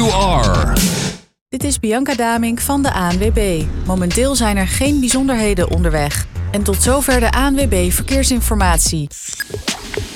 you are. Dit is Bianca Damink van de ANWB. Momenteel zijn er geen bijzonderheden onderweg. En tot zover de ANWB Verkeersinformatie.